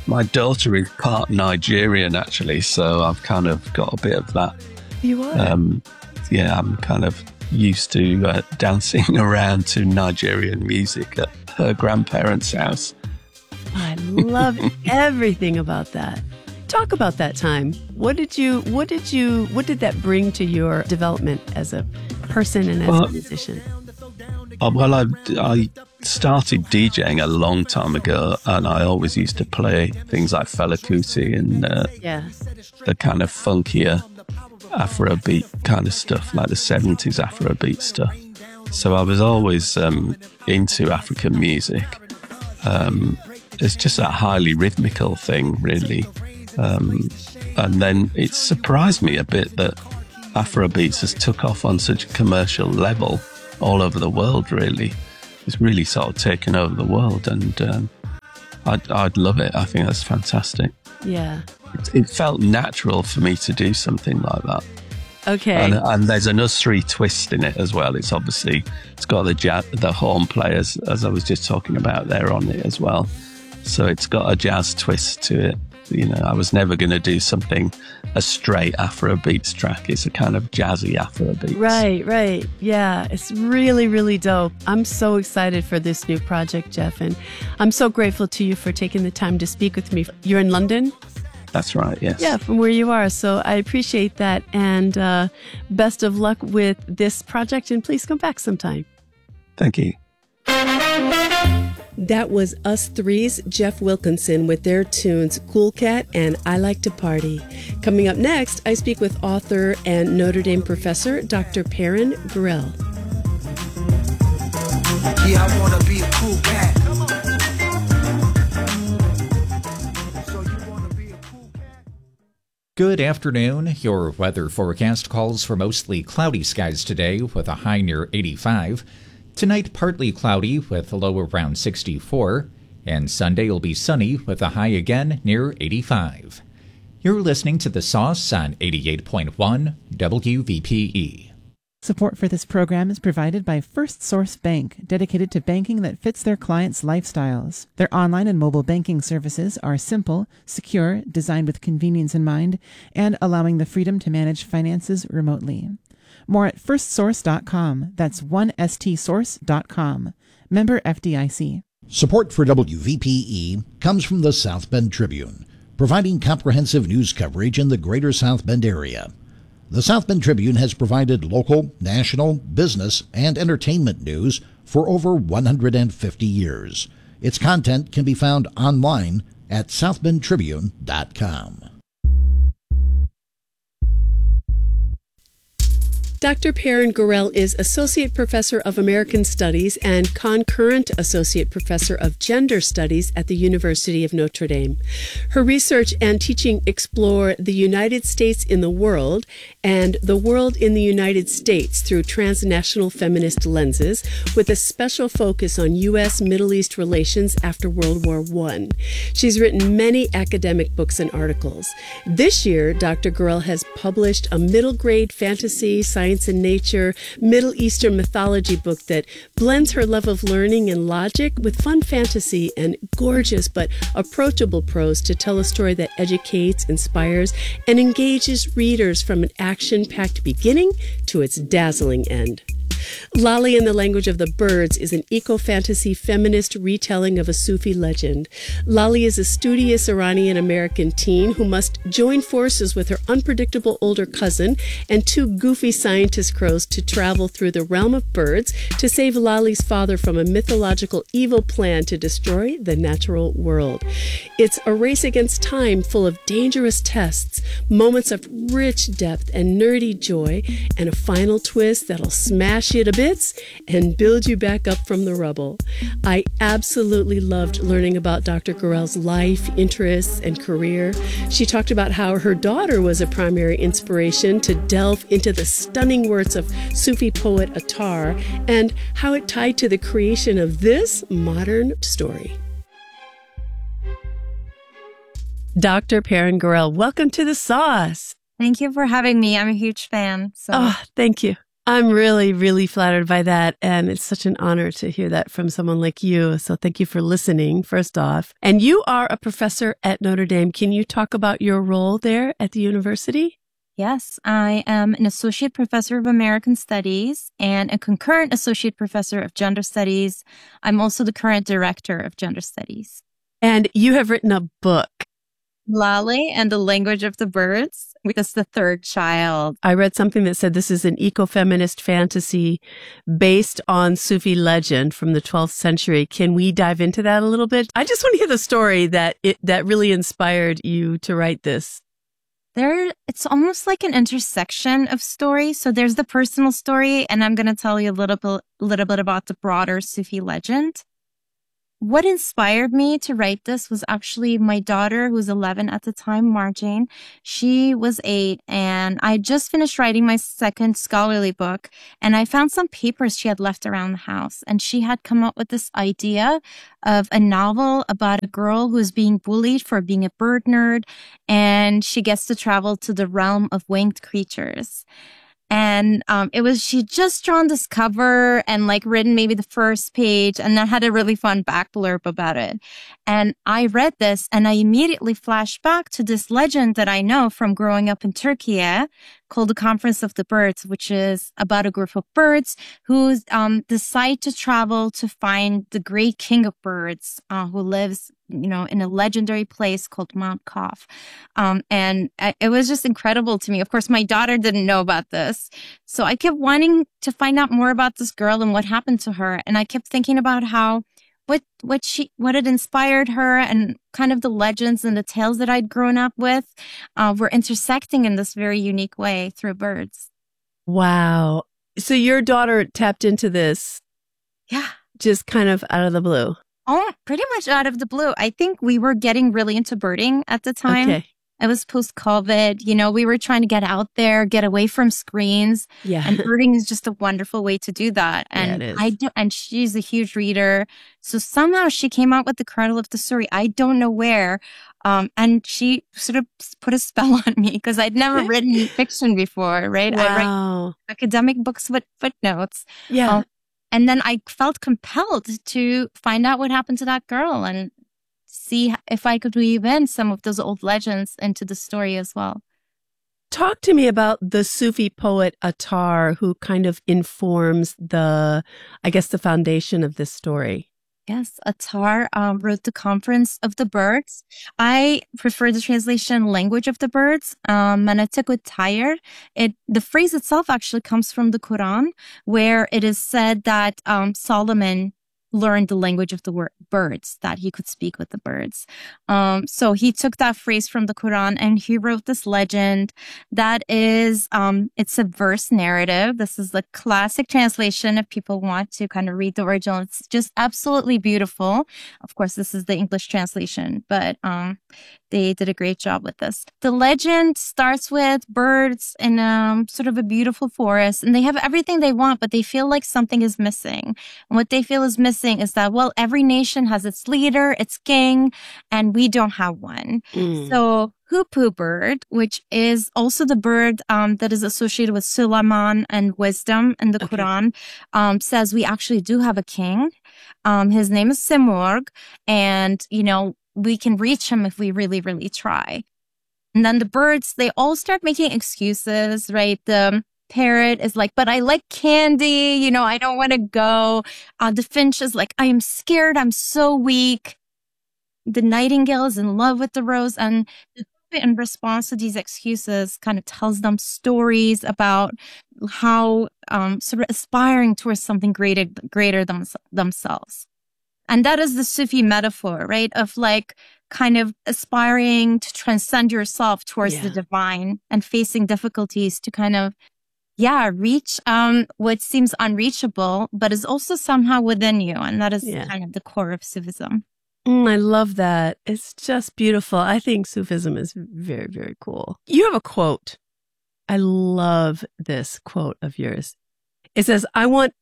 My daughter is part Nigerian, actually, so I've kind of got a bit of that. You are? Yeah, I'm kind of used to dancing around to Nigerian music at her grandparents' house. I love everything about that. Talk about that time. What did that bring to your development as a person and as a musician? Well, I started DJing a long time ago, and I always used to play things like Fela Kuti and the kind of funkier Afrobeat kind of stuff, like the 70s Afrobeat stuff. So I was always into African music. It's just a highly rhythmical thing, really. And then it surprised me a bit that Afrobeats has took off on such a commercial level all over the world, really. It's really sort of taken over the world, and I'd love it. I think that's fantastic. Yeah. It felt natural for me to do something like that. Okay. And there's a nursery twist in it as well. It's got the horn players, as I was just talking about, there on it as well. So it's got a jazz twist to it. You know, I was never going to do a straight Afrobeats track. It's a kind of jazzy Afrobeats. Right. Yeah, it's really, really dope. I'm so excited for this new project, Jeff, and I'm so grateful to you for taking the time to speak with me. You're in London? That's right, yes. Yeah, from where you are. So I appreciate that, and best of luck with this project, and please come back sometime. Thank you. That was Us Three's Jeff Wilkinson with their tunes Cool Cat and I Like to Party. Coming up next, I speak with author and Notre Dame professor Dr. Perrin Gorel. Yeah, I want to be a cool cat. Good afternoon. Your weather forecast calls for mostly cloudy skies today with a high near 85. Tonight, partly cloudy with a low around 64, and Sunday will be sunny with a high again near 85. You're listening to The Sauce on 88.1 WVPE. Support for this program is provided by First Source Bank, dedicated to banking that fits their clients' lifestyles. Their online and mobile banking services are simple, secure, designed with convenience in mind, and allowing the freedom to manage finances remotely. More at firstsource.com. That's 1stsource.com. Member FDIC. Support for WVPE comes from the South Bend Tribune, providing comprehensive news coverage in the greater South Bend area. The South Bend Tribune has provided local, national, business, and entertainment news for over 150 years. Its content can be found online at southbendtribune.com. Dr. Perrin Gorel is Associate Professor of American Studies and Concurrent Associate Professor of Gender Studies at the University of Notre Dame. Her research and teaching explore the United States in the world and the world in the United States through transnational feminist lenses, with a special focus on U.S. Middle East relations after World War I. She's written many academic books and articles. This year, Dr. Gorel has published a middle grade fantasy, science and nature, Middle Eastern mythology book that blends her love of learning and logic with fun fantasy and gorgeous but approachable prose to tell a story that educates, inspires, and engages readers from an action-packed beginning to its dazzling end. Lali in the Language of the Birds is an eco-fantasy feminist retelling of a Sufi legend. Lali is a studious Iranian-American teen who must join forces with her unpredictable older cousin and two goofy scientist crows to travel through the realm of birds to save Lali's father from a mythological evil plan to destroy the natural world. It's a race against time full of dangerous tests, moments of rich depth and nerdy joy, and a final twist that'll smash you to bits and build you back up from the rubble. I absolutely loved learning about Dr. Gorel's life, interests, and career. She talked about how her daughter was a primary inspiration to delve into the stunning words of Sufi poet Attar and how it tied to the creation of this modern story. Dr. Perrin Gorel, welcome to The Sauce. Thank you for having me. I'm a huge fan. So. Oh, thank you. I'm really, really flattered by that. And it's such an honor to hear that from someone like you. So thank you for listening, first off. And you are a professor at Notre Dame. Can you talk about your role there at the university? Yes, I am an associate professor of American Studies and a concurrent associate professor of gender studies. I'm also the current director of gender studies. And you have written a book. Lale and the Language of the Birds, which is the third child. I read something that said this is an ecofeminist fantasy based on Sufi legend from the 12th century. Can we dive into that a little bit? I just want to hear the story that really inspired you to write this. It's almost like an intersection of stories. So there's the personal story, and I'm going to tell you a little bit about the broader Sufi legend. What inspired me to write this was actually my daughter, who was 11 at the time, Marjane. She was 8, and I just finished writing my second scholarly book, and I found some papers she had left around the house. And she had come up with this idea of a novel about a girl who is being bullied for being a bird nerd, and she gets to travel to the realm of winged creatures. And she'd just drawn this cover and like written maybe the first page, and then had a really fun back blurb about it. And I read this and I immediately flashed back to this legend that I know from growing up in Turkey called the Conference of the Birds, which is about a group of birds who decide to travel to find the great king of birds who lives in a legendary place called Mount Kaf. And it was just incredible to me. Of course, my daughter didn't know about this. So I kept wanting to find out more about this girl and what happened to her. And I kept thinking about how what had inspired her, and kind of the legends and the tales that I'd grown up with were intersecting in this very unique way through birds. Wow. So your daughter tapped into this. Yeah. Just kind of out of the blue. Oh, pretty much out of the blue. I think we were getting really into birding at the time. Okay. It was post-COVID. We were trying to get out there, get away from screens. Yeah. And birding is just a wonderful way to do that. And yeah, it is. And she's a huge reader. So somehow she came out with the kernel of the story. I don't know where. And she sort of put a spell on me because I'd never written fiction before, right? Wow. I write academic books with footnotes. Yeah. And then I felt compelled to find out what happened to that girl and see if I could weave in some of those old legends into the story as well. Talk to me about the Sufi poet Attar, who kind of informs the foundation of this story. Yes, Attar wrote The Conference of the Birds. I prefer the translation Language of the Birds. And I took with Tayr. The phrase itself actually comes from the Quran, where it is said that Solomon learned the language of the birds, that he could speak with the birds. So he took that phrase from the Quran and he wrote this legend that is, it's a verse narrative. This is the classic translation if people want to kind of read the original. It's just absolutely beautiful. Of course, this is the English translation, but they did a great job with this. The legend starts with birds in sort of a beautiful forest, and they have everything they want, but they feel like something is missing. And what they feel is missing is that, well, every nation has its leader, its king, and we don't have one. So Hoopoe bird, which is also the bird that is associated with Suleiman and wisdom in the Quran, says we actually do have a king. His name is Simurgh, and, we can reach him if we really, really try. And then the birds, they all start making excuses, right? The parrot is like, but I like candy, I don't want to go. The finch is like, I am scared, I'm so weak. The nightingale is in love with the rose, and in response to these excuses kind of tells them stories about how sort of aspiring towards something greater than themselves. And that is the Sufi metaphor, right? Of like kind of aspiring to transcend yourself towards the divine and facing difficulties to kind of, reach what seems unreachable, but is also somehow within you. And that is kind of the core of Sufism. I love that. It's just beautiful. I think Sufism is very, very cool. You have a quote. I love this quote of yours. It says, I want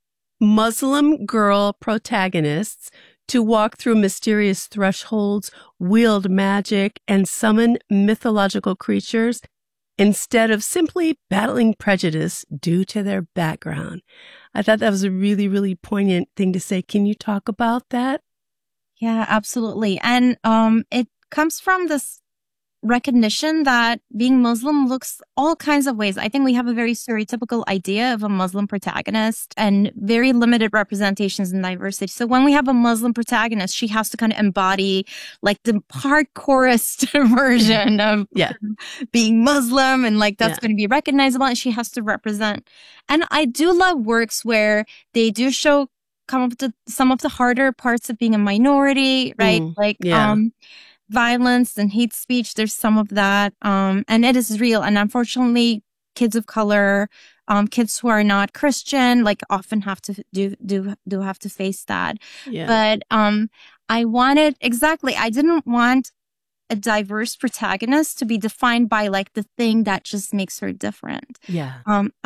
Muslim girl protagonists to walk through mysterious thresholds, wield magic, and summon mythological creatures, instead of simply battling prejudice due to their background. I thought that was a really, really poignant thing to say. Can you talk about that? Yeah, absolutely. And it comes from this recognition that being Muslim looks all kinds of ways. I think we have a very stereotypical idea of a Muslim protagonist and very limited representations and diversity. So when we have a Muslim protagonist, she has to kind of embody like the hardcorest version of being Muslim, and like that's going to be recognizable, and she has to represent. And I do love works where they do show some of the harder parts of being a minority, right? Violence and hate speech, there's some of that. And it is real. And unfortunately, kids of color, kids who are not Christian, like often have to do have to face that. Yeah. But I didn't want a diverse protagonist to be defined by like the thing that just makes her different. Yeah.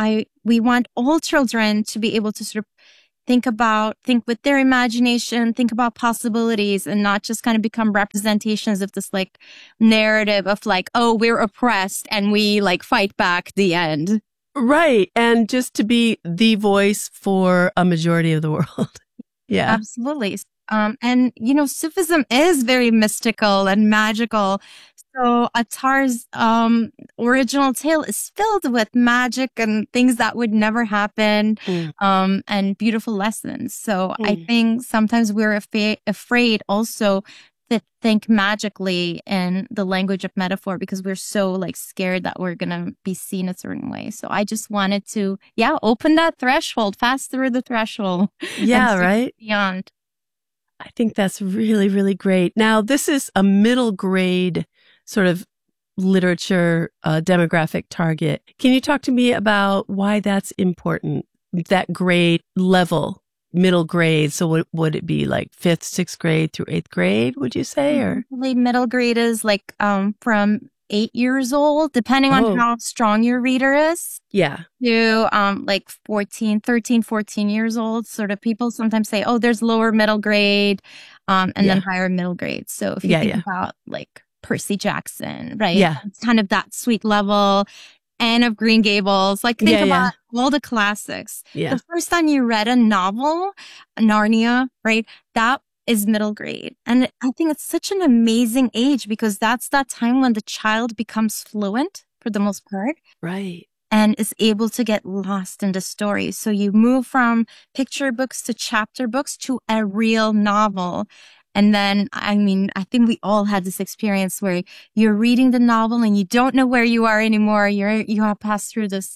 We want all children to be able to sort of think with their imagination, think about possibilities, and not just kind of become representations of this like narrative of like, oh, we're oppressed and we like fight back, the end. Right. And just to be the voice for a majority of the world. Yeah. Absolutely. And, Sufism is very mystical and magical. So Attar's original tale is filled with magic and things that would never happen, and beautiful lessons. So I think sometimes we're afraid also to think magically in the language of metaphor because we're so like scared that we're going to be seen a certain way. So I just wanted to, open that threshold, pass through the threshold. Yeah, right? Beyond. I think that's really, really great. Now, this is a middle grade sort of literature demographic target. Can you talk to me about why that's important, that grade level, middle grade? So would it be like 5th, 6th grade through 8th grade, would you say? Or middle grade is like from 8 years old, depending on how strong your reader is. Yeah. To like 13, 14 years old. Sort of people sometimes say, oh, there's lower middle grade and then higher middle grade. So if you think about like Percy Jackson, right? Yeah. It's kind of that sweet level. Anne of Green Gables. Like think about all the classics. Yeah. The first time you read a novel, Narnia, right? That is middle grade. And I think it's such an amazing age because that's that time when the child becomes fluent for the most part. Right. And is able to get lost in the story. So you move from picture books to chapter books to a real novel. And then, I think we all had this experience where you're reading the novel and you don't know where you are anymore. You have passed through this,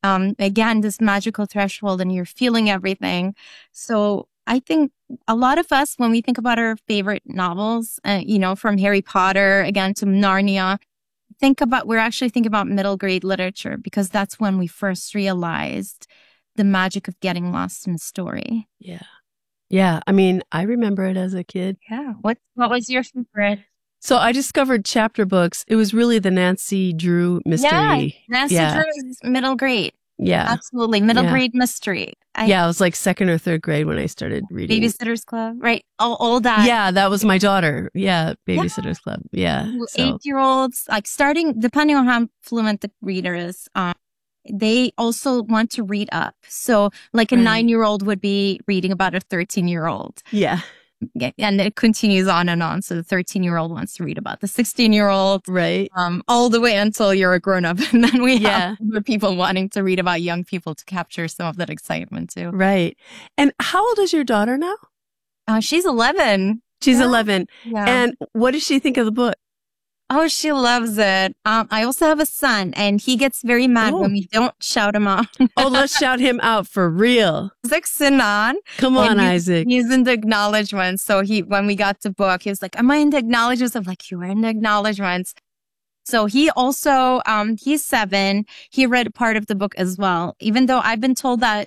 this magical threshold and you're feeling everything. So I think a lot of us, when we think about our favorite novels, from Harry Potter, again, to Narnia, we're actually thinking about middle grade literature because that's when we first realized the magic of getting lost in the story. Yeah. Yeah. I remember it as a kid. Yeah. What was your favorite? So I discovered chapter books. It was really the Nancy Drew mystery. Yeah. Nancy Drew is middle grade. Yeah. Absolutely. Middle grade mystery. I was like 2nd or 3rd grade when I started reading. Babysitter's Club, right? All that. Yeah, that was my daughter. Yeah, Babysitter's Club. Yeah. 8-year-olds, like starting, depending on how fluent the reader is, they also want to read up. So like a 9-year-old would be reading about a 13-year-old. Yeah. And it continues on and on. So the 13-year-old wants to read about the 16-year-old. Right. All the way until you're a grown-up. And then we have people wanting to read about young people to capture some of that excitement too. Right. And how old is your daughter now? She's 11. She's 11. Yeah. And what does she think of the book? Oh, she loves it. I also have a son, and he gets very mad when we don't shout him out. Oh, let's shout him out for real. Isaac Sinan. Come on, Isaac. He's in the acknowledgements. So when we got to book, he was like, am I in the acknowledgements? I'm like, you are in the acknowledgements. So he also, he's 7. He read part of the book as well. Even though I've been told that,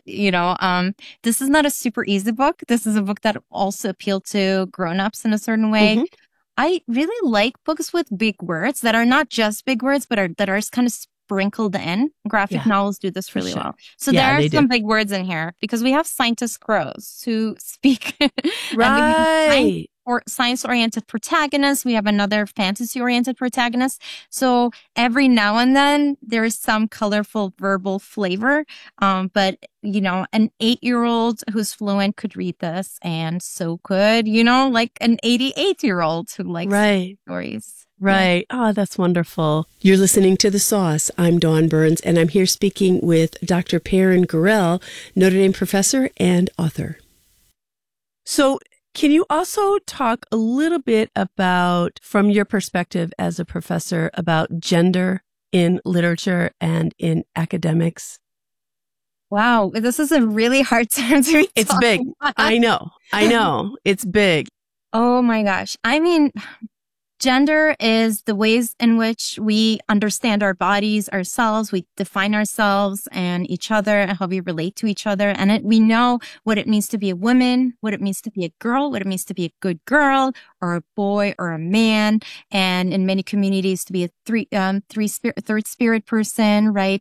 this is not a super easy book. This is a book that also appealed to grown-ups in a certain way. Mm-hmm. I really like books with big words that are not just big words, but that are kind of sprinkled in. Graphic novels do this really well. So Yeah, there are they some do. big words in here because we have scientist crows who speak. Right. Or science-oriented protagonist. We have another fantasy-oriented protagonist. So every now and then there is some colorful verbal flavor. But an 8-year-old who's fluent could read this, and so could, like an 88-year-old who likes stories. Right. Oh, that's wonderful. You're listening to The Sauce. I'm Dawn Burns, and I'm here speaking with Dr. Perrin Gorel, Notre Dame professor and author. So, can you also talk a little bit about, from your perspective as a professor, about gender in literature and in academics? Wow, this is a really hard term to be It's big. about. I know. It's big. Oh my gosh. I mean, gender is the ways in which we understand our bodies, ourselves, we define ourselves and each other and how we relate to each other. And we know what it means to be a woman, what it means to be a girl, what it means to be a good girl or a boy or a man. And in many communities to be a third spirit person, right?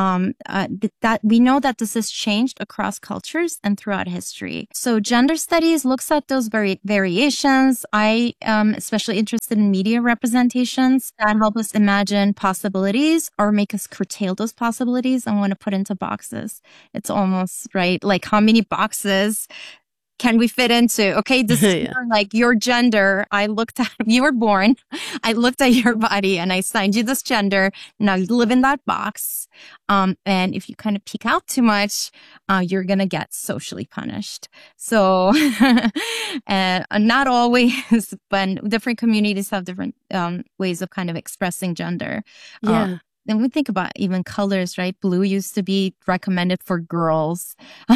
That we know that this has changed across cultures and throughout history. So gender studies looks at those variations. I am especially interested in media representations that help us imagine possibilities or make us curtail those possibilities and want to put into boxes. It's almost right. Like how many boxes can we fit into? Okay, this is like your gender. You were born. I looked at your body and I assigned you this gender. Now you live in that box. And if you kind of peek out too much, you're going to get socially punished. So, and not always, but different communities have different ways of kind of expressing gender. Yeah. Then we think about even colors, right? Blue used to be recommended for girls.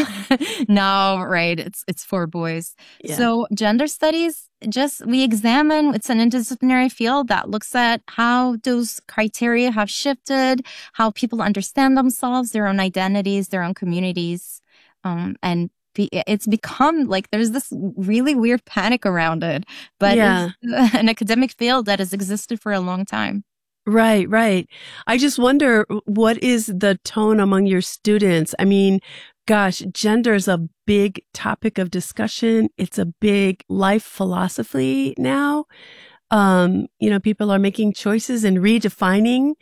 Now, right, it's for boys. Yeah. So gender studies, we examine, it's an interdisciplinary field that looks at how those criteria have shifted, how people understand themselves, their own identities, their own communities. And it's become like there's this really weird panic around it. But it's an academic field that has existed for a long time. Right, right. I just wonder, what is the tone among your students? I mean, gosh, gender is a big topic of discussion. It's a big life philosophy now. People are making choices and redefining,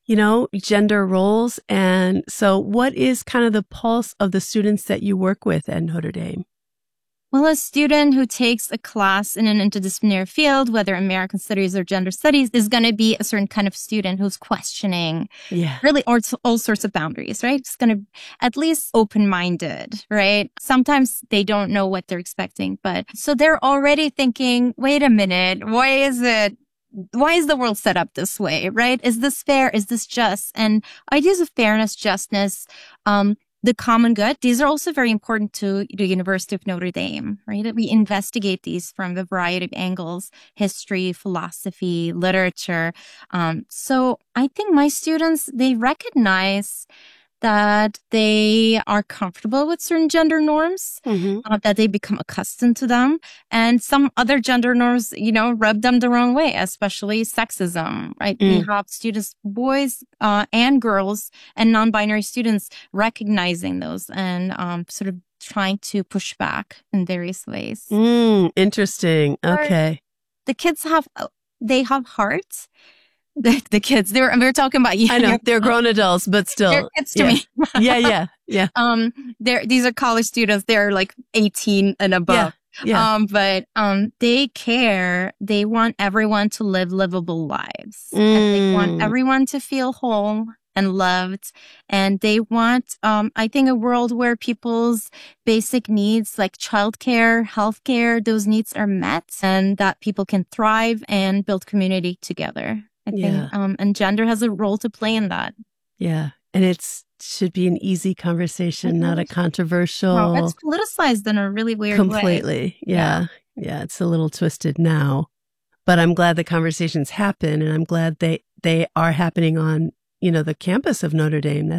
gender roles. And so what is kind of the pulse of the students that you work with at Notre Dame? Well, a student who takes a class in an interdisciplinary field, whether American studies or gender studies, is going to be a certain kind of student who's questioning really all sorts of boundaries, right? It's going to at least open-minded, right? Sometimes they don't know what they're expecting, but so they're already thinking, wait a minute, why is the world set up this way, right? Is this fair? Is this just? And ideas of fairness, justness, the common good, these are also very important to the University of Notre Dame, right? We investigate these from a variety of angles, history, philosophy, literature. So I think my students, they recognize that they are comfortable with certain gender norms, that they become accustomed to them. And some other gender norms, rub them the wrong way, especially sexism, right? We have students, boys and girls and non-binary students recognizing those and sort of trying to push back in various ways. Interesting. Okay. The kids have hearts. The kids, we're talking about you. I know they're grown adults, but still, they're kids to me. Yeah. These are college students. They're like 18 and above. But they care. They want everyone to live livable lives, and they want everyone to feel whole and loved. And they want, I think, a world where people's basic needs like childcare, healthcare, those needs are met, and that people can thrive and build community together. I think, and gender has a role to play in that. Yeah. And it should be an easy conversation, not a controversial. No, it's politicized in a really weird way. Completely. Yeah. It's a little twisted now, but I'm glad the conversations happen, and I'm glad they are happening on, the campus of Notre Dame.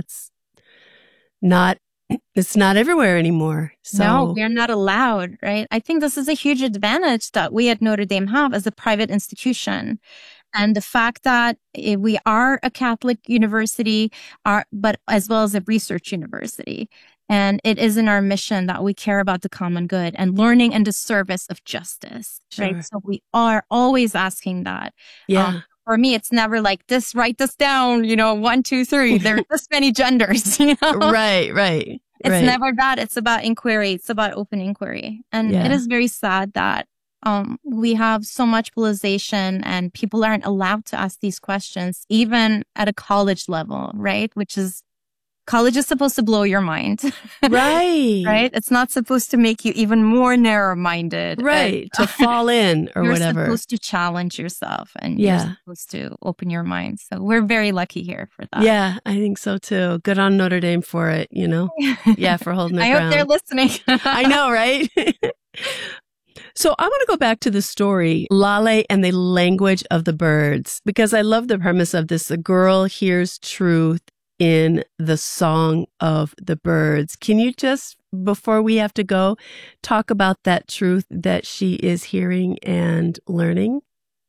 It's not everywhere anymore. So. No, we're not allowed, right? I think this is a huge advantage that we at Notre Dame have as a private institution. And the fact that we are a Catholic university, but as well as a research university. And it is in our mission that we care about the common good and learning and the service of justice, right? So we are always asking that. Yeah. For me, it's never like this, write this down, 1, 2, 3. There are this many genders, Right. It's never that. It's about inquiry. It's about open inquiry. And it is very sad that we have so much polarization and people aren't allowed to ask these questions, even at a college level, right? College is supposed to blow your mind. Right. Right? It's not supposed to make you even more narrow-minded. Right. To fall in or whatever. You're supposed to challenge yourself and you're supposed to open your mind. So we're very lucky here for that. Yeah, I think so too. Good on Notre Dame for it, Yeah, for holding their ground. I hope they're listening. I know, right? So I want to go back to the story, Lale and the Language of the Birds, because I love the premise of this. A girl hears truth in the song of the birds. Can you just, before we have to go, talk about that truth that she is hearing and learning?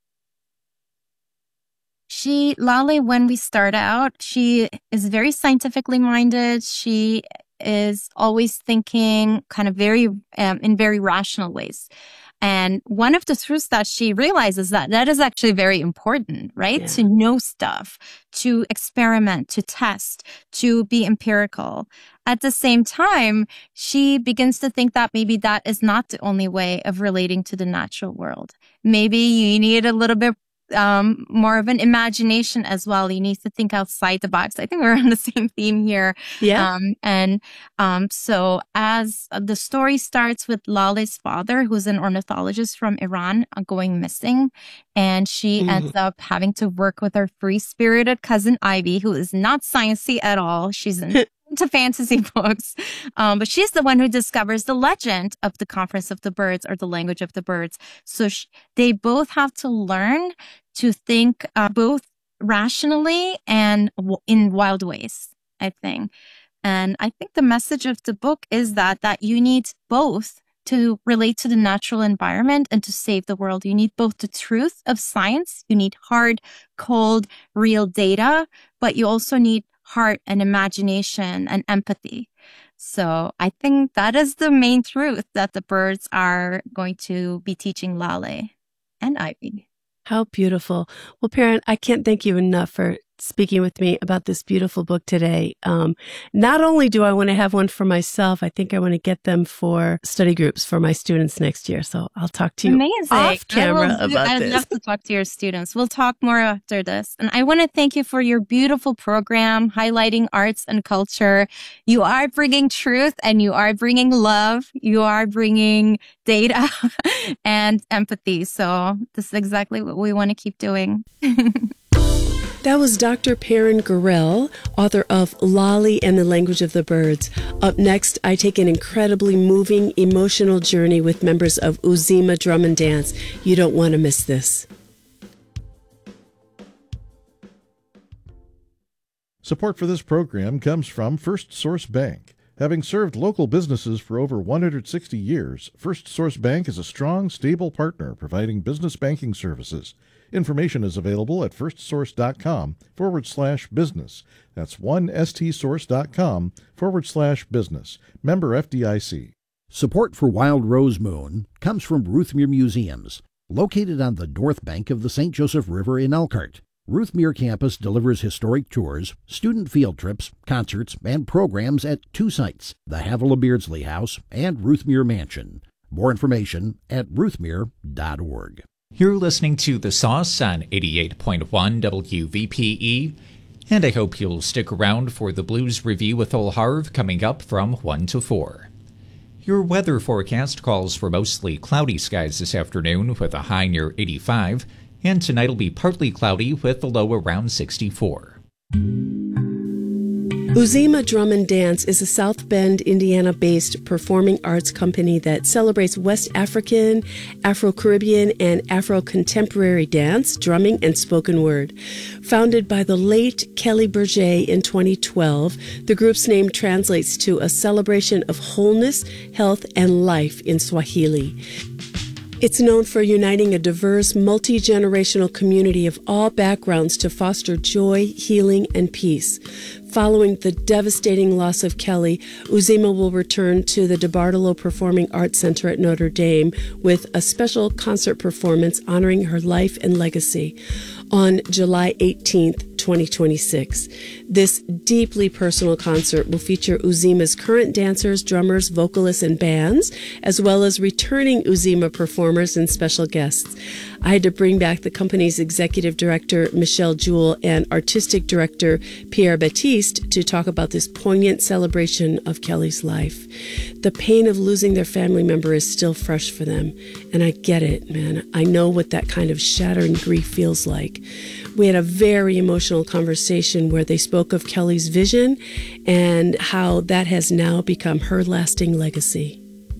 Lale, when we start out, she is very scientifically minded. She is always thinking kind of in very rational ways. And one of the truths that she realizes that is actually very important, right? Yeah. To know stuff, to experiment, to test, to be empirical. At the same time, she begins to think that maybe that is not the only way of relating to the natural world. Maybe you need a little bit more of an imagination as well. You need to think outside the box. I think we're on the same theme here. Yeah. So as the story starts with Lale's father, who's an ornithologist from Iran, going missing, and she ends up having to work with her free-spirited cousin Ivy, who is not sciencey at all. She's into fantasy books. But she's the one who discovers the legend of the Conference of the Birds, or the Language of the Birds. So they both have to learn to think both rationally and in wild ways, I think. And I think the message of the book is that you need both to relate to the natural environment and to save the world. You need both the truth of science. You need hard, cold, real data, but you also need heart and imagination and empathy. So I think that is the main truth that the birds are going to be teaching Lale and Ivy. How beautiful. Well, Perrin, I can't thank you enough for speaking with me about this beautiful book today. Not only do I want to have one for myself, I think I want to get them for study groups for my students next year. So I'll talk to you off camera about this. I'd love to talk to your students. We'll talk more after this. And I want to thank you for your beautiful program highlighting arts and culture. You are bringing truth and you are bringing love. You are bringing data and empathy. So this is exactly what we want to keep doing. That was Dr. Perrin Gorell, author of Lale and the Language of the Birds. Up next, I take an incredibly moving, emotional journey with members of Uzima Drum and Dance. You don't want to miss this. Support for this program comes from First Source Bank. Having served local businesses for over 160 years, First Source Bank is a strong, stable partner providing business banking services. Information is available at firstsource.com/business. That's 1stsource.com/business. Member FDIC. Support for Wild Rose Moon comes from Ruthmere Museums, located on the north bank of the St. Joseph River in Elkhart. Ruthmere campus delivers historic tours, student field trips, concerts, and programs at 2 sites, the Havilah Beardsley House and Ruthmere Mansion. More information at ruthmere.org. You're listening to The Sauce on 88.1 WVPE, and I hope you'll stick around for the Blues Review with Ol Harv coming up from 1 to 4. Your weather forecast calls for mostly cloudy skies this afternoon with a high near 85, and tonight will be partly cloudy with a low around 64. Uzima Drum and Dance is a South Bend, Indiana-based performing arts company that celebrates West African, Afro-Caribbean, and Afro-contemporary dance, drumming, and spoken word. Founded by the late Kelly Berger in 2012, the group's name translates to a celebration of wholeness, health, and life in Swahili. It's known for uniting a diverse, multi-generational community of all backgrounds to foster joy, healing, and peace. Following the devastating loss of Kelly, Uzima will return to the DeBartolo Performing Arts Center at Notre Dame with a special concert performance honoring her life and legacy on July 18th, 2026. This deeply personal concert will feature Uzima's current dancers, drummers, vocalists, and bands, as well as returning Uzima performers and special guests. I had to bring back the company's executive director, Michelle Jewell, and artistic director, Pierre Baptiste, to talk about this poignant celebration of Kelly's life. The pain of losing their family member is still fresh for them, and I get it, man. I know what that kind of shattering grief feels like. We had a very emotional conversation where they spoke of Kelly's vision and how that has now become her lasting legacy.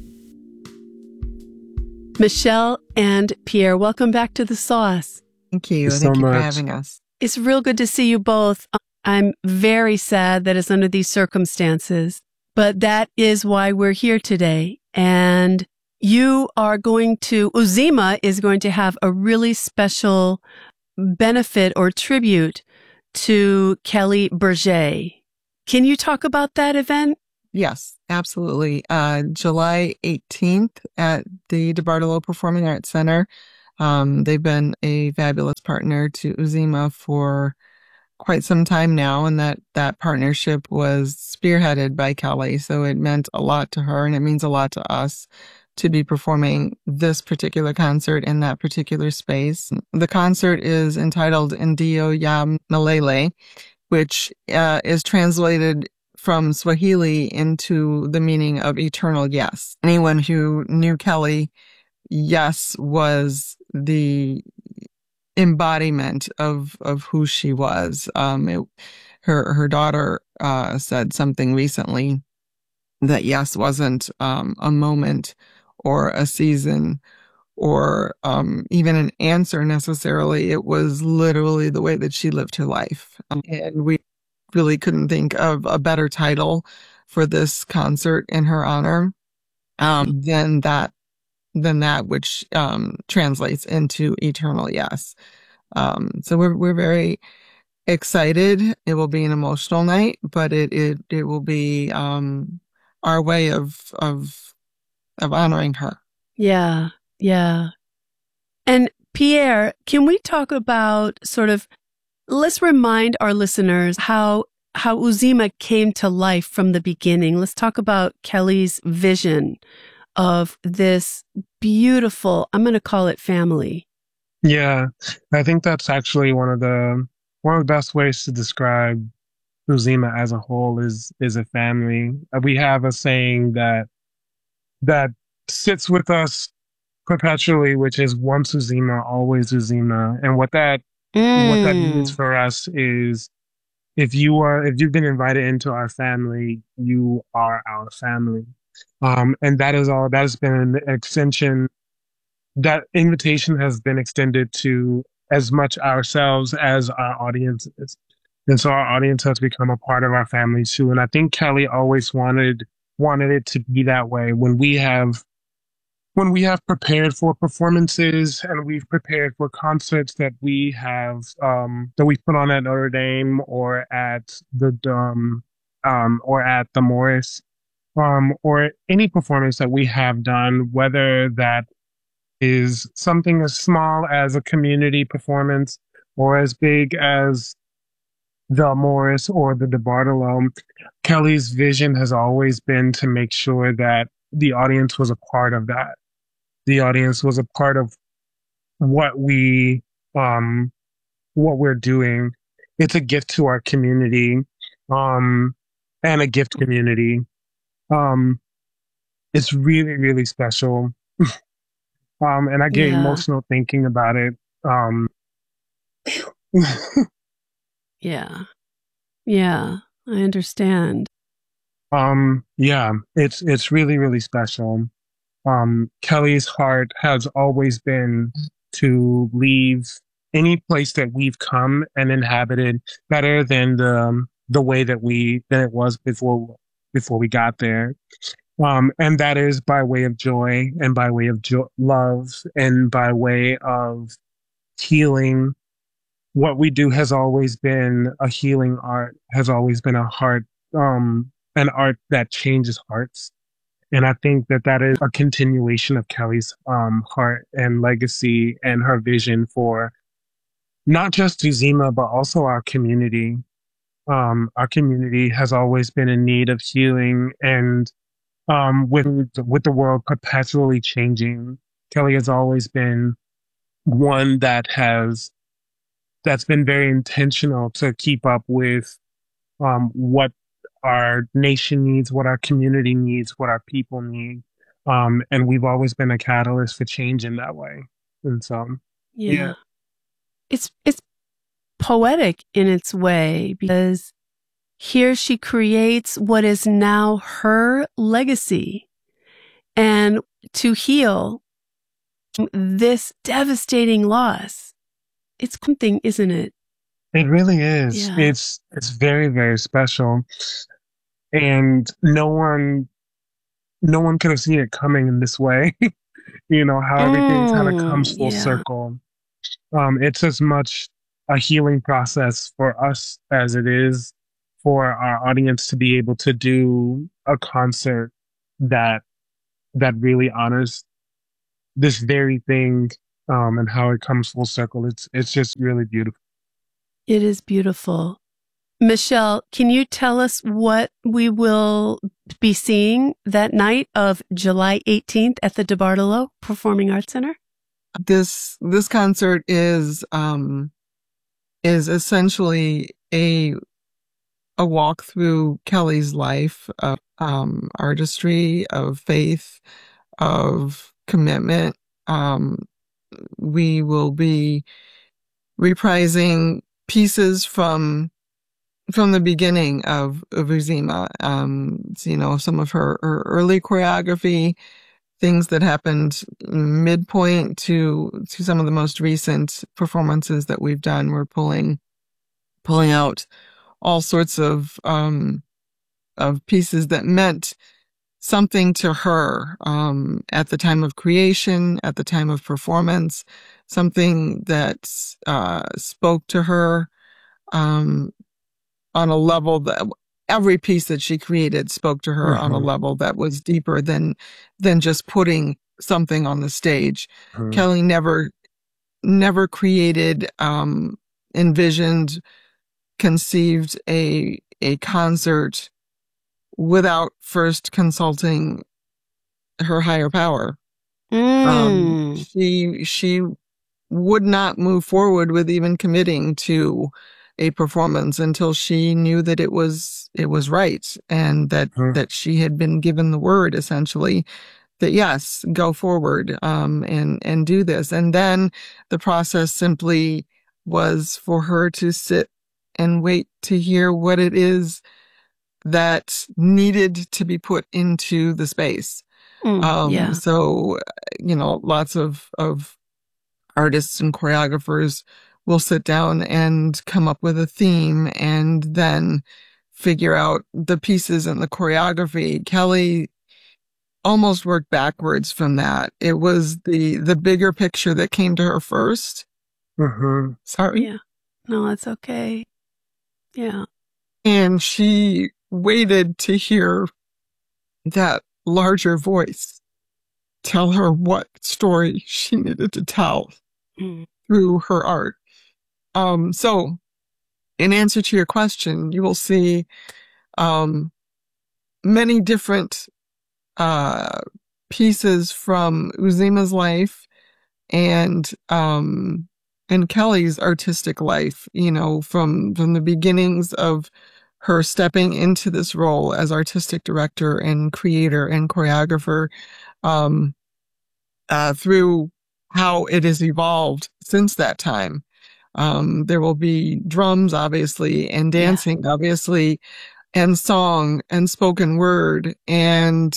Michelle and Pierre, welcome back to The Sauce. Thank you. Thank you for having us. It's real good to see you both. I'm very sad that it's under these circumstances, but that is why we're here today. And you are Uzima is going to have a really special benefit or tribute to Kelly Berger. Can you talk about that event? Yes, absolutely. July 18th at the DeBartolo Performing Arts Center. They've been a fabulous partner to Uzima for quite some time now, and that partnership was spearheaded by Kelly. So it meant a lot to her, and it means a lot to us to be performing this particular concert in that particular space. The concert is entitled Ndio ya Milele, which is translated from Swahili into the meaning of eternal yes. Anyone who knew Kelly, yes was the embodiment of who she was. Her daughter said something recently that yes wasn't a moment or a season or even an answer necessarily. It was literally the way that she lived her life. And we really couldn't think of a better title for this concert in her honor than that which translates into eternal yes. So we're very excited. It will be an emotional night, but it will be our way of honoring her. Yeah, yeah. And Pierre, can we talk about let's remind our listeners how Uzima came to life from the beginning. Let's talk about Kelly's vision of this beautiful, I'm going to call it family. Yeah, I think that's actually one of the best ways to describe Uzima as a whole is a family. We have a saying that sits with us perpetually, which is once Uzima, always Uzima. And what that means for us is if you've been invited into our family, you are our family. And that has been an extension. That invitation has been extended to as much ourselves as our audience is. And so our audience has become a part of our family too. And I think Kelly always wanted it to be that way. When we have prepared for performances and we've prepared for concerts that we have that we put on at Notre Dame or at the Morris, or any performance that we have done, whether that is something as small as a community performance or as big as the Morris or the DeBartolo, Kelly's vision has always been to make sure that the audience was a part of that. The audience was a part of what we're doing. It's a gift to our community, and a gift community. It's really, really special. And I get emotional thinking about it. Yeah, I understand. It's really, really special. Kelly's heart has always been to leave any place that we've come and inhabited better than the way that it was before we got there. And that is by way of joy and by way of love and by way of healing. What we do has always been a healing art, has always been an art that changes hearts. And I think that is a continuation of Kelly's heart and legacy and her vision for not just Uzima, but also our community. Our community has always been in need of healing, and with the world perpetually changing, Kelly has always been one that's been very intentional to keep up with what our nation needs, what our community needs, what our people need. And we've always been a catalyst for change in that way. And so, yeah. It's poetic in its way, because here she creates what is now her legacy, and to heal this devastating loss. It's something, isn't it? It really is. Yeah. It's very, very special. And no one could have seen it coming in this way. How everything kind of comes full circle. It's as much a healing process for us as it is for our audience to be able to do a concert that really honors this very thing, and how it comes full circle. It's just really beautiful. It is beautiful. Michelle, can you tell us what we will be seeing that night of July 18th at the DeBartolo Performing Arts Center? This concert is essentially a walk through Kelly's life of artistry, of faith, of commitment. We will be reprising pieces from the beginning of Uzima. Some of her early choreography, things that happened midpoint to some of the most recent performances that we've done. We're pulling out all sorts of pieces that meant something to her at the time of creation, at the time of performance, something that spoke to her on a level that every piece that she created spoke to her on a level that was deeper than just putting something on the stage. Kelly never created, envisioned, conceived a concert without first consulting her higher power. She would not move forward with even committing to a performance until she knew that it was right, and that she had been given the word, essentially, that yes, go forward, and do this. And then the process simply was for her to sit and wait to hear what it is that needed to be put into the space. So, lots of artists and choreographers will sit down and come up with a theme and then figure out the pieces and the choreography. Kelly almost worked backwards from that. It was the bigger picture that came to her first. Sorry. Yeah. No, that's okay. Yeah. And she waited to hear that larger voice tell her what story she needed to tell through her art. So in answer to your question, you will see many different pieces from Uzima's life and Kelly's artistic life, from the beginnings of her stepping into this role as artistic director and creator and choreographer, through how it has evolved since that time. There will be drums, obviously, and dancing, obviously, and song and spoken word, and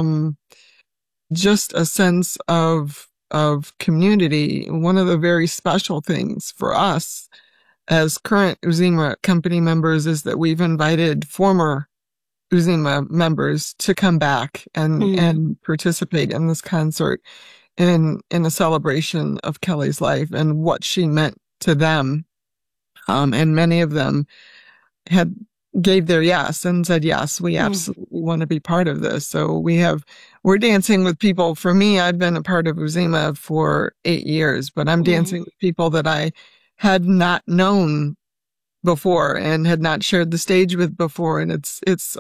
just a sense of community. One of the very special things for us as current Uzima company members is that we've invited former Uzima members to come back and participate in this concert in a celebration of Kelly's life and what she meant to them. And many of them gave their yes and said, yes, we absolutely want to be part of this. So we're dancing with people. For me, I've been a part of Uzima for 8 years, but I'm dancing with people that I had not known before and had not shared the stage with before. And it's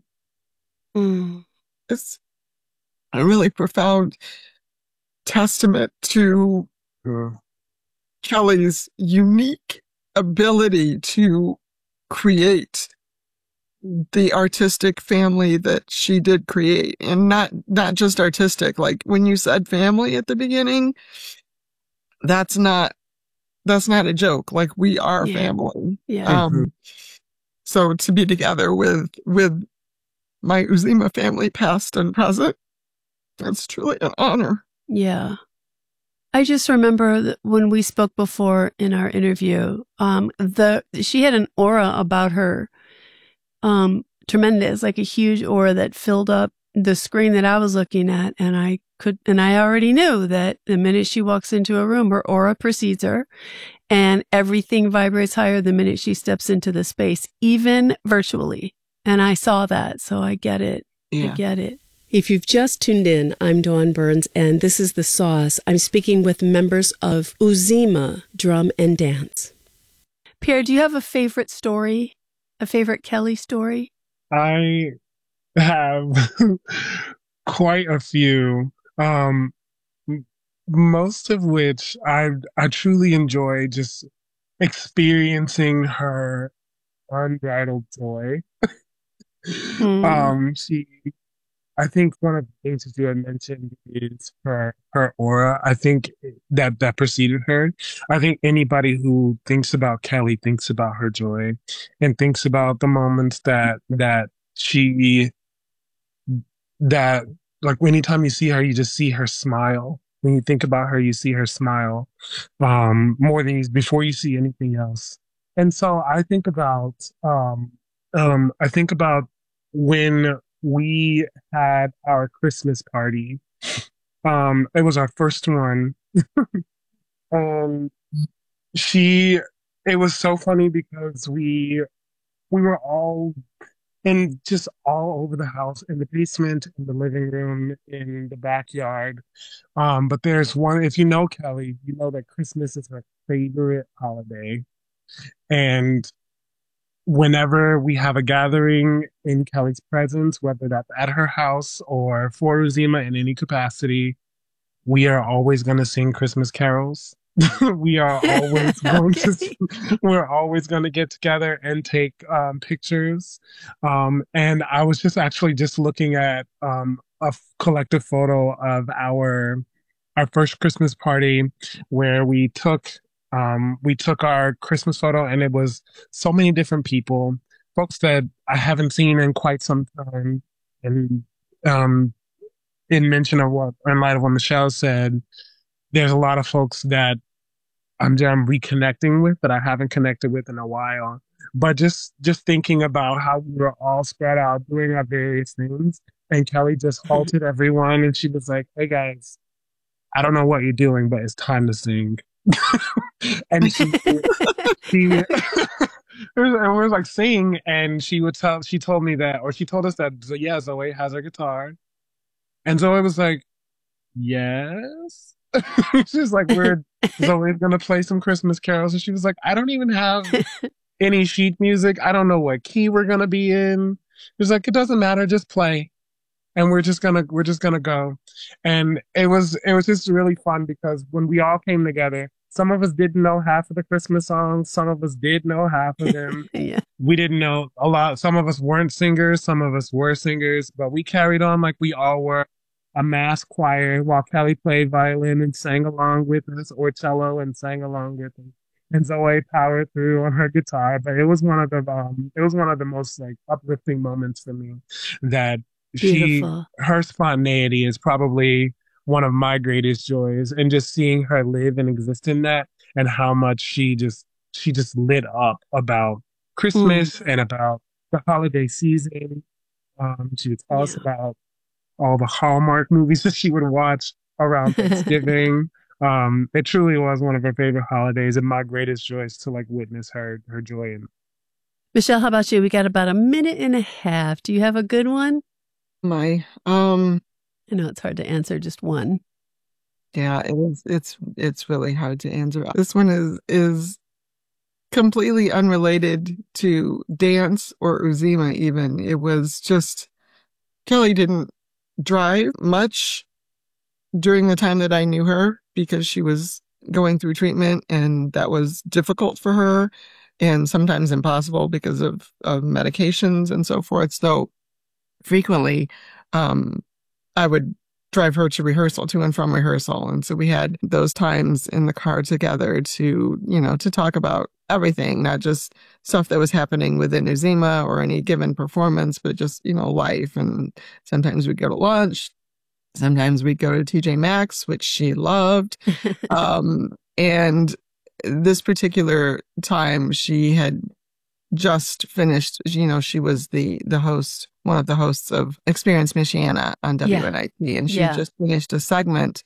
a really profound testament to Kelly's unique ability to create the artistic family that she did create, and not just artistic. Like when you said family at the beginning, that's not a joke. Like we are family. Yeah. So to be together with my Uzima family, past and present, that's truly an honor. Yeah. I just remember that when we spoke before in our interview, she had an aura about her, tremendous, like a huge aura that filled up the screen that I was looking at. And I already knew that the minute she walks into a room, her aura precedes her and everything vibrates higher the minute she steps into the space, even virtually. And I saw that. So I get it. Yeah. I get it. If you've just tuned in, I'm Dawn Burns, and this is The Sauce. I'm speaking with members of Uzima Drum and Dance. Pierre, do you have a favorite story? A favorite Kelly story? I have quite a few, most of which I truly enjoy just experiencing her unbridled joy. I think one of the things that you had mentioned is her aura. I think that preceded her. I think anybody who thinks about Kelly thinks about her joy and thinks about the moments that like anytime you see her, you just see her smile. When you think about her, you see her smile more than before you see anything else. And so I think about when we had our Christmas party. It was our first one. It was so funny because we were all all over the house, in the basement, in the living room, in the backyard. But there's one, if you know Kelly, you know that Christmas is her favorite holiday. And whenever we have a gathering in Kelly's presence, whether that's at her house or for Uzima in any capacity, we are always going to sing Christmas carols. We are always going we're always going to get together and take pictures. And I was just looking at a collective photo of our first Christmas party where we took our Christmas photo, and it was so many different people, folks that I haven't seen in quite some time. And in light of what Michelle said, there's a lot of folks that I'm reconnecting with that I haven't connected with in a while. But just thinking about how we were all spread out doing our various things, and Kelly just halted everyone, and she was like, "Hey guys, I don't know what you're doing, but it's time to sing." And she it was like sing, and she told me that, or she told us that, yeah, Zoe has her guitar, and Zoe was like, yes. She's like, Zoe's gonna play some Christmas carols, and she was like, I don't even have any sheet music, I don't know what key we're gonna be in. She was like, it doesn't matter, just play. And we're just gonna go. And it was just really fun because when we all came together, some of us didn't know half of the Christmas songs. Some of us did know half of them. Yeah. We didn't know a lot. Some of us weren't singers. Some of us were singers, but we carried on like we all were a mass choir while Kelly played violin and sang along with us, or cello and sang along with us. And Zoe powered through on her guitar. But it was one of the most like uplifting moments for me that her spontaneity is probably one of my greatest joys, and just seeing her live and exist in that, and how much she just lit up about Christmas and about the holiday season. She would tell us about all the Hallmark movies that she would watch around Thanksgiving. It truly was one of her favorite holidays, and my greatest joy is to like witness her joy in. Michelle, how about you? We got about a minute and a half. Do you have a good one? I know it's hard to answer just one. Yeah, it's really hard to answer. This one is completely unrelated to dance or Uzima even. It was just Kelly didn't drive much during the time that I knew her because she was going through treatment, and that was difficult for her and sometimes impossible because of medications and so forth. So frequently, I would drive her to and from rehearsal. And so we had those times in the car together to talk about everything, not just stuff that was happening within Uzima or any given performance, but just, life. And sometimes we'd go to lunch. Sometimes we'd go to TJ Maxx, which she loved. And this particular time she had just finished, she was the host, one of the hosts of Experience Michiana on WNIT. And she just finished a segment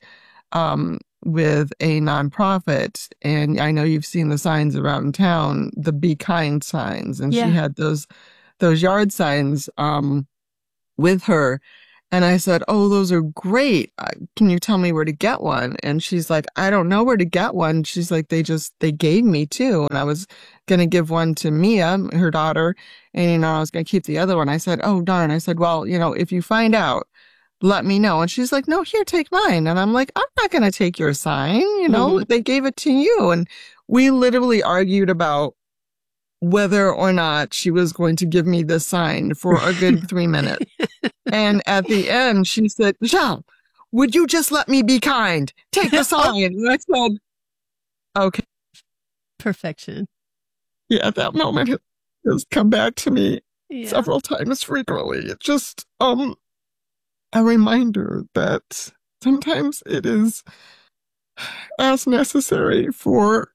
with a nonprofit. And I know you've seen the signs around town, the Be Kind signs. And she had those yard signs with her. And I said, "Oh, those are great. Can you tell me where to get one?" And she's like, "I don't know where to get one." She's like, they gave me two. And I was going to give one to Mia, her daughter. And, I was going to keep the other one. I said, "Oh, darn." I said, "Well, if you find out, let me know." And she's like, "No, here, take mine." And I'm like, "I'm not going to take your sign. They gave it to you." And we literally argued about whether or not she was going to give me the sign for a good 3 minutes. And at the end, she said, "Michelle, would you just let me be kind? Take the sign." And I said, "Okay." Perfection. Yeah, that moment has come back to me several times frequently. It's just a reminder that sometimes it is as necessary for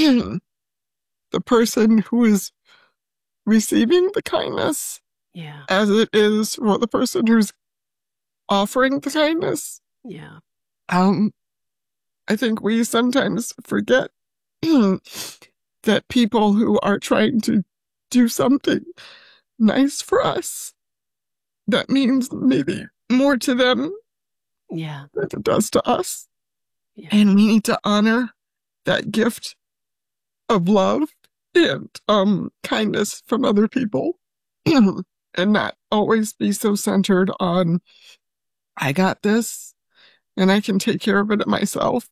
the person who is receiving the kindness as it is for the person who's offering the kindness. Yeah. I think we sometimes forget that people who are trying to do something nice for us, that means maybe more to them than it does to us. Yeah. And we need to honor that gift of love and kindness from other people and not always be so centered on, I got this and I can take care of it myself.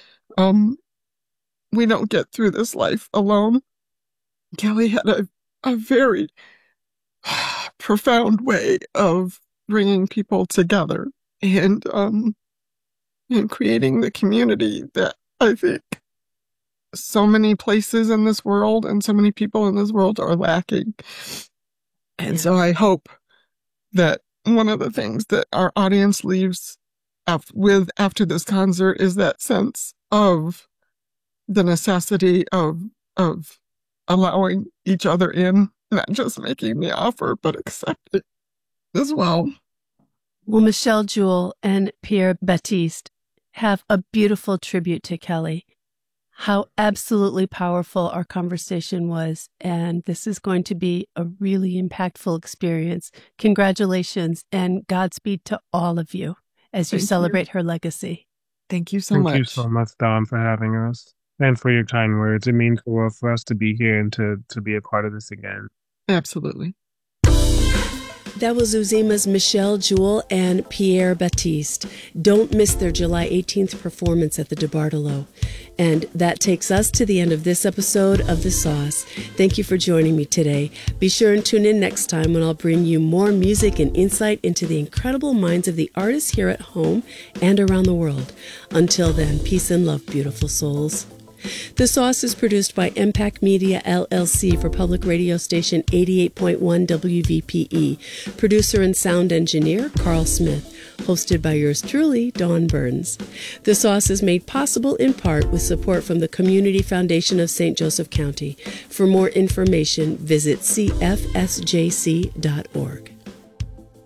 We don't get through this life alone. Kelly had a very profound way of bringing people together and creating the community that I think so many places in this world and so many people in this world are lacking. And so I hope that one of the things that our audience leaves with after this concert is that sense of the necessity of allowing each other in, not just making the offer, but accepting as well. Well, Michelle Jewell and Pierre Baptiste have a beautiful tribute to Kelly. How absolutely powerful our conversation was. And this is going to be a really impactful experience. Congratulations and Godspeed to all of you as you celebrate her legacy. Thank you so much. Thank you so much, Dawn, for having us and for your kind words. It means the world for us to be here and to be a part of this again. Absolutely. That was Uzima's Michelle Jewell and Pierre Baptiste. Don't miss their July 18th performance at the DeBartolo. And that takes us to the end of this episode of The Sauce. Thank you for joining me today. Be sure and tune in next time when I'll bring you more music and insight into the incredible minds of the artists here at home and around the world. Until then, peace and love, beautiful souls. The Sauce is produced by Impact Media, LLC for public radio station 88.1 WVPE. Producer and sound engineer, Carl Smith. Hosted by yours truly, Dawn Burns. The Sauce is made possible in part with support from the Community Foundation of St. Joseph County. For more information, visit cfsjc.org.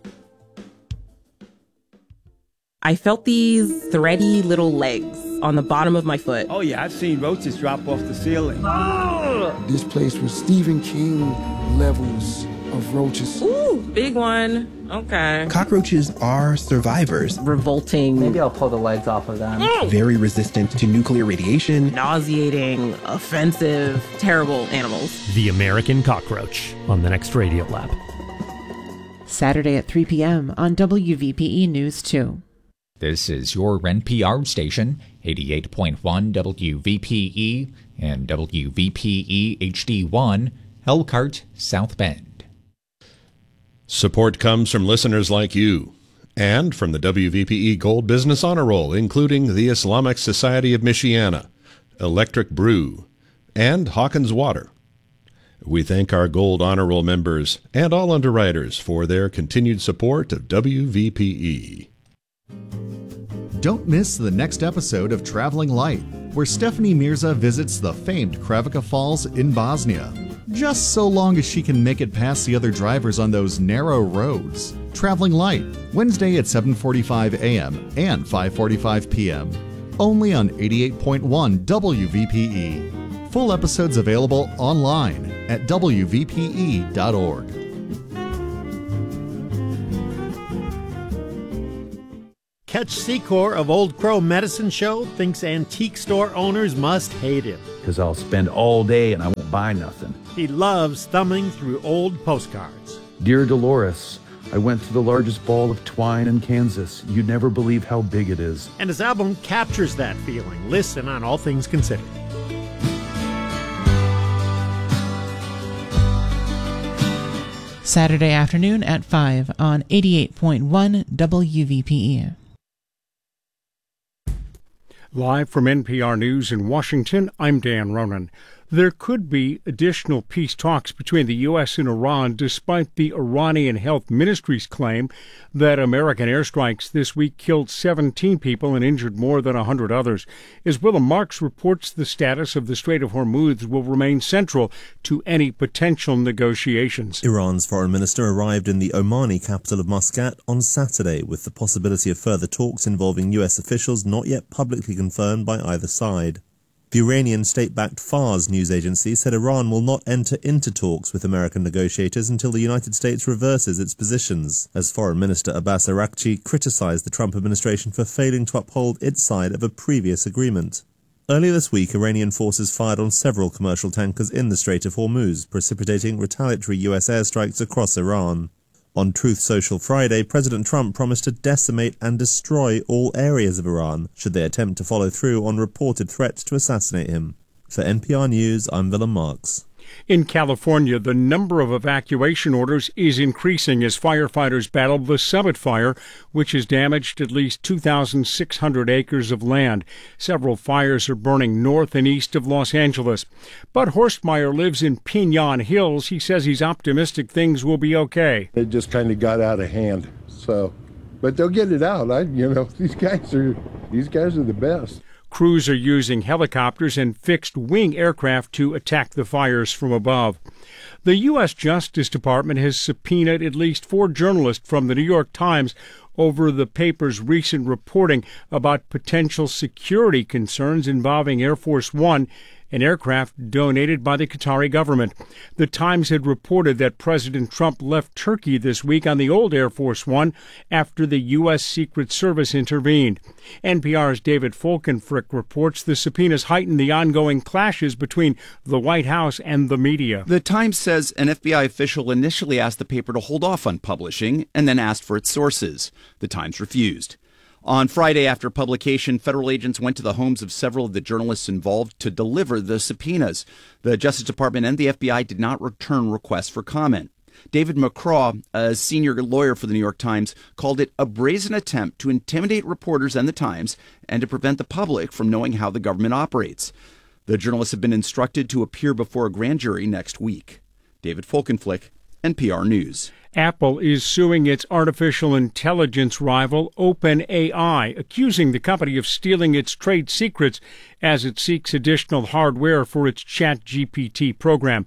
I felt these thready little legs on the bottom of my foot. Oh yeah, I've seen roaches drop off the ceiling. This place was Stephen King levels of roaches. Ooh, big one. Okay. Cockroaches are survivors. Revolting. Maybe I'll pull the legs off of them. Very resistant to nuclear radiation. Nauseating, offensive, terrible animals. The American Cockroach on the next Radiolab. Saturday at 3 p.m. on WVPE News 2. This is your NPR station, 88.1 WVPE and WVPE HD1, Elkhart, South Bend. Support comes from listeners like you and from the WVPE Gold Business Honor Roll, including the Islamic Society of Michiana, Electric Brew, and Hawkins Water. We thank our Gold Honor Roll members and all underwriters for their continued support of WVPE. Don't miss the next episode of Traveling Light, where Stephanie Mirza visits the famed Kravica Falls in Bosnia. Just so long as she can make it past the other drivers on those narrow roads. Traveling Light, Wednesday at 7:45 a.m. and 5:45 p.m. Only on 88.1 WVPE. Full episodes available online at WVPE.org. Catch Secor of Old Crow Medicine Show thinks antique store owners must hate him. Because I'll spend all day and I won't buy nothing. He loves thumbing through old postcards. Dear Dolores, I went to the largest ball of twine in Kansas. You'd never believe how big it is. And his album captures that feeling. Listen on All Things Considered. Saturday afternoon at 5 on 88.1 WVPE. Live from NPR News in Washington, I'm Dan Ronan. There could be additional peace talks between the U.S. and Iran despite the Iranian Health Ministry's claim that American airstrikes this week killed 17 people and injured more than 100 others. As Willem Marks reports, the status of the Strait of Hormuz will remain central to any potential negotiations. Iran's foreign minister arrived in the Omani capital of Muscat on Saturday with the possibility of further talks involving U.S. officials not yet publicly confirmed by either side. The Iranian state-backed Fars news agency said Iran will not enter into talks with American negotiators until the United States reverses its positions, as Foreign Minister Abbas Araghchi criticized the Trump administration for failing to uphold its side of a previous agreement. Earlier this week, Iranian forces fired on several commercial tankers in the Strait of Hormuz, precipitating retaliatory U.S. airstrikes across Iran. On Truth Social Friday, President Trump promised to decimate and destroy all areas of Iran should they attempt to follow through on reported threats to assassinate him. For NPR News, I'm Willem Marks. In California, the number of evacuation orders is increasing as firefighters battle the Summit Fire, which has damaged at least 2,600 acres of land. Several fires are burning north and east of Los Angeles. But Horstmeyer lives in Pinon Hills. He says he's optimistic things will be okay. It just kind of got out of hand, but they'll get it out. These guys are the best. Crews are using helicopters and fixed-wing aircraft to attack the fires from above. The U.S. Justice Department has subpoenaed at least 4 journalists from the New York Times over the paper's recent reporting about potential security concerns involving Air Force One, an aircraft donated by the Qatari government. The Times had reported that President Trump left Turkey this week on the old Air Force One after the U.S. Secret Service intervened. NPR's David Folkenfrick reports the subpoenas heighten the ongoing clashes between the White House and the media. The Times says an FBI official initially asked the paper to hold off on publishing and then asked for its sources. The Times refused. On Friday after publication, federal agents went to the homes of several of the journalists involved to deliver the subpoenas. The Justice Department and the FBI did not return requests for comment. David McCraw, a senior lawyer for the New York Times, called it a brazen attempt to intimidate reporters and the Times and to prevent the public from knowing how the government operates. The journalists have been instructed to appear before a grand jury next week. David Folkenflick, NPR News. Apple is suing its artificial intelligence rival OpenAI, accusing the company of stealing its trade secrets as it seeks additional hardware for its ChatGPT program.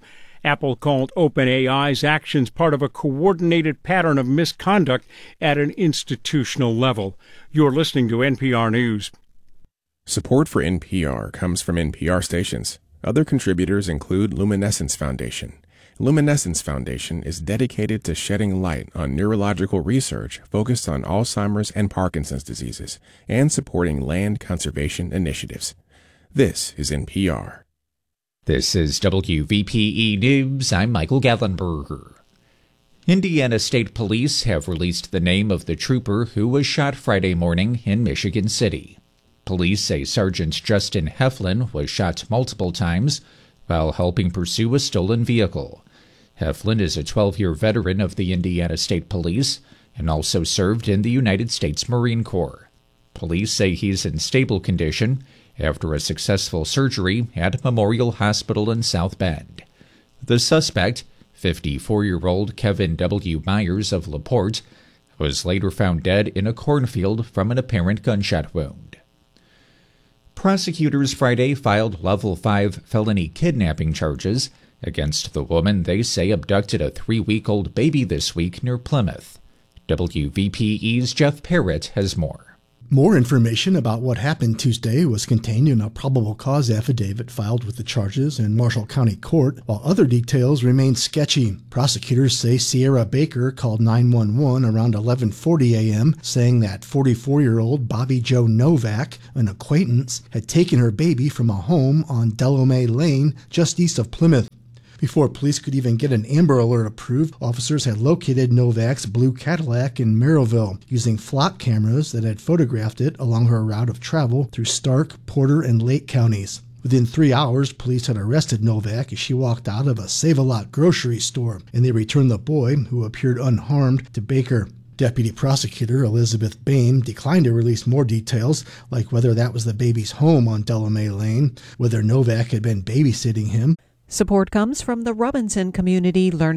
Apple called OpenAI's actions part of a coordinated pattern of misconduct at an institutional level. You're listening to NPR News. Support for NPR comes from NPR stations. Other contributors include Luminescence Foundation. Luminescence Foundation is dedicated to shedding light on neurological research focused on Alzheimer's and Parkinson's diseases and supporting land conservation initiatives. This is NPR. This is WVPE News. I'm Michael Gallenberger. Indiana State Police have released the name of the trooper who was shot Friday morning in Michigan City. Police say Sergeant Justin Heflin was shot multiple times while helping pursue a stolen vehicle. Heflin is a 12-year veteran of the Indiana State Police and also served in the United States Marine Corps. Police say he's in stable condition after a successful surgery at Memorial Hospital in South Bend. The suspect, 54-year-old Kevin W. Myers of LaPorte, was later found dead in a cornfield from an apparent gunshot wound. Prosecutors Friday filed Level 5 felony kidnapping charges against the woman they say abducted a 3-week-old baby this week near Plymouth. WVPE's Jeff Parrott has more. More information about what happened Tuesday was contained in a probable cause affidavit filed with the charges in Marshall County Court, while other details remain sketchy. Prosecutors say Sierra Baker called 911 around 11:40 a.m., saying that 44-year-old Bobby Joe Novak, an acquaintance, had taken her baby from a home on Delomay Lane just east of Plymouth. Before police could even get an Amber Alert approved, officers had located Novak's blue Cadillac in Merrillville using flock cameras that had photographed it along her route of travel through Stark, Porter, and Lake counties. Within 3 hours, police had arrested Novak as she walked out of a Save-A-Lot grocery store, and they returned the boy, who appeared unharmed, to Baker. Deputy Prosecutor Elizabeth Boehm declined to release more details, like whether that was the baby's home on Delomay Lane, whether Novak had been babysitting him. Support comes from the Robinson Community Learning